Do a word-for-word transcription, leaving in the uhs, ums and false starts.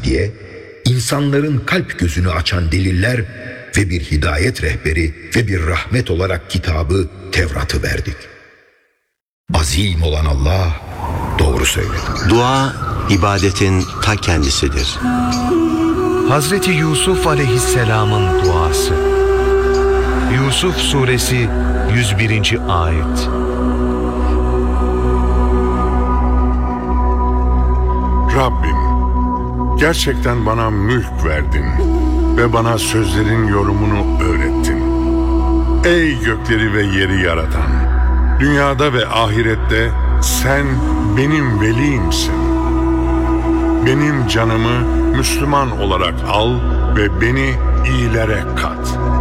diye insanların kalp gözünü açan deliller ve bir hidayet rehberi ve bir rahmet olarak kitabı Tevrat'ı verdik. Azim olan Allah doğru söyledi. Dua, ibadetin ta kendisidir. Hazreti Yusuf Aleyhisselam'ın duası. Yusuf Suresi yüz birinci ayet. Rabbim, gerçekten bana mülk verdin ve bana sözlerin yorumunu öğrettin. Ey gökleri ve yeri yaratan, dünyada ve ahirette sen benim velimsin. Benim canımı Müslüman olarak al ve beni iyilere kat.